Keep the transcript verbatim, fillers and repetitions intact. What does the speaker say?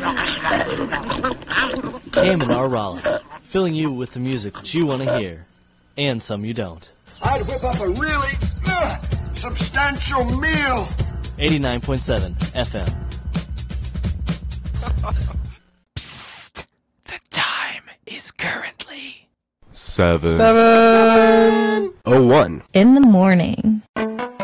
Cayman R. Raleigh, filling you with the music that you want to hear, and some you don't. I'd whip up a really uh, substantial meal. eighty-nine point seven F M. Psst. The time is currently Seven. Seven. Oh one. In the morning.